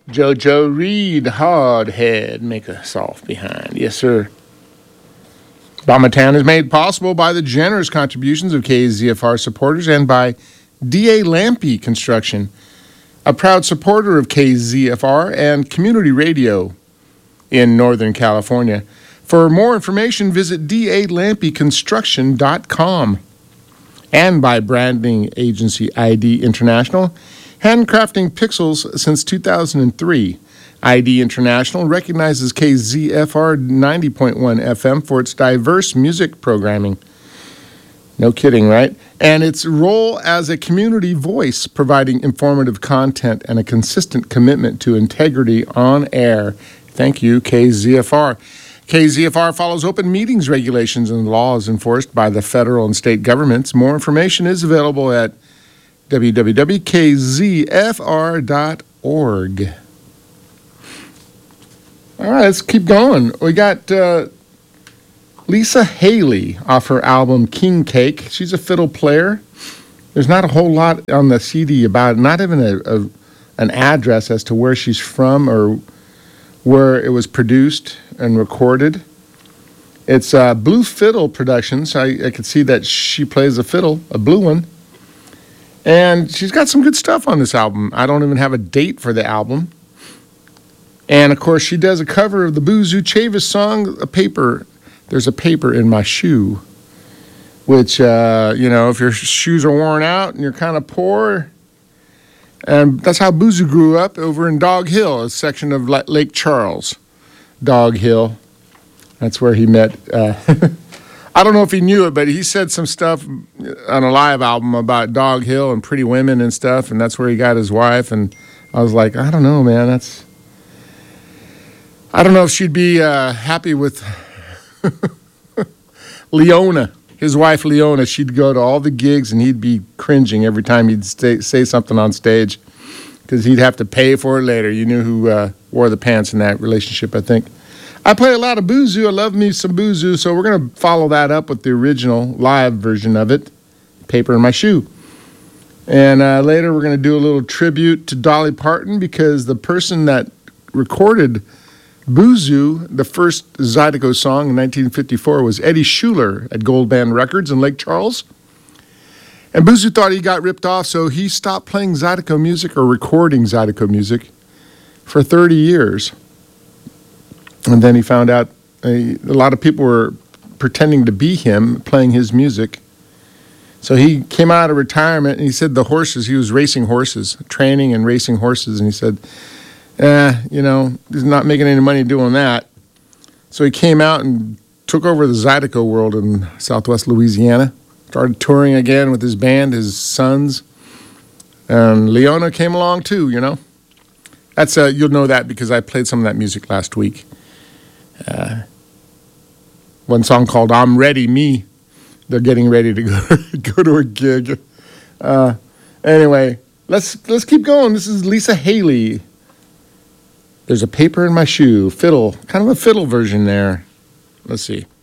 JoJo Reed, hard head, make a soft behind. Yes, sir. Bomatown is made possible by the generous contributions of KZFR supporters and by D.A. Lampy Construction, a proud supporter of KZFR and community radio in Northern California. For more information, visit dalampyconstruction.com. And by branding agency ID International, handcrafting pixels since 2003. ID International recognizes KZFR 90.1 FM for its diverse music programming. No kidding, right? And its role as a community voice, providing informative content and a consistent commitment to integrity on air. Thank you, KZFR. KZFR follows open meetings regulations and laws enforced by the federal and state governments. More information is available at www.kzfr.org. All right, let's keep going. We got Lisa Haley off her album King Cake. She's a fiddle player. There's not a whole lot on the CD about it, not even an address as to where she's from or where it was produced and recorded. It's Blue Fiddle Productions. I could see that she plays a fiddle, a blue one. And she's got some good stuff on this album. I don't even have a date for the album. And, of course, she does a cover of the Boozoo Chavis song, A Paper. There's a paper in my shoe, which, if your shoes are worn out and you're kind of poor. And that's how Boozoo grew up over in Dog Hill, a section of Lake Charles. Dog Hill. That's where he met. I don't know if he knew it, but he said some stuff on a live album about Dog Hill and pretty women and stuff, and that's where he got his wife. And I was like, I don't know, man. I don't know if she'd be happy with Leona, his wife Leona. She'd go to all the gigs and he'd be cringing every time he'd say something on stage because he'd have to pay for it later. You knew who wore the pants in that relationship, I think. I play a lot of Boozoo. I love me some Boozoo, so we're going to follow that up with the original live version of it, Paper in My Shoe. And later we're going to do a little tribute to Dolly Parton because the person that recorded Boozoo, the first Zydeco song in 1954, was Eddie Schuler at Gold Band Records in Lake Charles. And Boozoo thought he got ripped off, so he stopped playing Zydeco music or recording Zydeco music for 30 years. And then he found out a lot of people were pretending to be him, playing his music. So he came out of retirement, and he said he was racing horses, training and racing horses, and he said, he's not making any money doing that. So he came out and took over the Zydeco world in southwest Louisiana, started touring again with his band, his sons. And Leona came along too, That's you'll know that because I played some of that music last week. One song called I'm Ready, Me. They're getting ready to go to a gig. Anyway, let's keep going. This is Lisa Haley. There's a paper in my shoe. Fiddle. Kind of a fiddle version there. Let's see.